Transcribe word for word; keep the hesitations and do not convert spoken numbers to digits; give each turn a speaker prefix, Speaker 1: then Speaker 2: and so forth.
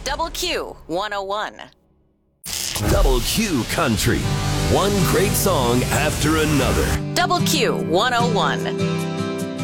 Speaker 1: Double Q one oh one.
Speaker 2: Double Q Country. One great song after another.
Speaker 1: Double Q one oh one.